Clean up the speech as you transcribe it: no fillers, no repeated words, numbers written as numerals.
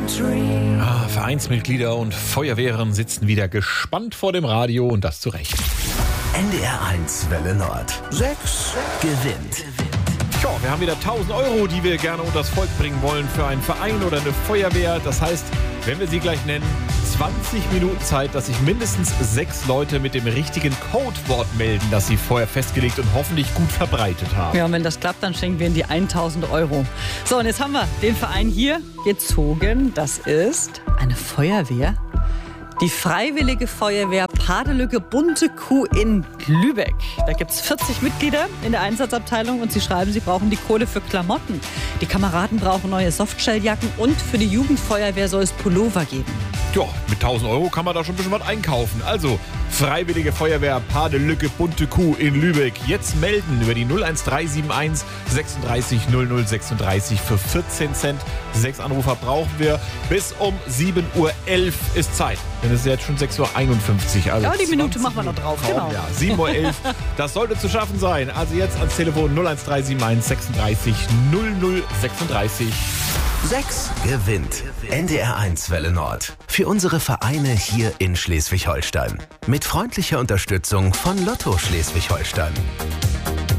Vereinsmitglieder und Feuerwehren sitzen wieder gespannt vor dem Radio und das zu Recht. NDR1 Welle Nord. 6 gewinnt. Tja, wir haben wieder 1.000 Euro, die wir gerne unters Volk bringen wollen für einen Verein oder eine Feuerwehr. Das heißt, wenn wir sie gleich nennen, 20 Minuten Zeit, dass sich mindestens 6 Leute mit dem richtigen Codewort melden, das sie vorher festgelegt und hoffentlich gut verbreitet haben. Ja, und wenn das klappt, dann schenken wir Ihnen die 1.000 Euro. So, und jetzt haben wir den Verein hier gezogen. Das ist eine Feuerwehr. Die Freiwillige Feuerwehr Padelücke Bunte Kuh in Lübeck. Da gibt es 40 Mitglieder in der Einsatzabteilung und sie schreiben, sie brauchen die Kohle für Klamotten. Die Kameraden brauchen neue Softshelljacken und für die Jugendfeuerwehr soll es Pullover geben. Ja, mit 1.000 Euro kann man da schon ein bisschen was einkaufen. Also, Freiwillige Feuerwehr Padelücke Bunte Kuh in Lübeck. Jetzt melden über die 01371 36 00 36 für 14 Cent. 6 Anrufer brauchen wir. Bis um 7.11 Uhr ist Zeit. Denn es ist jetzt schon 6.51 Uhr. Also ja, die Minute machen wir noch drauf. Genau. Ja, 7.11 Uhr. Das sollte zu schaffen sein. Also jetzt ans Telefon 01371 36 00 36. 6 gewinnt. NDR1 Welle Nord. Für unsere Vereine hier in Schleswig-Holstein. Mit freundlicher Unterstützung von Lotto Schleswig-Holstein.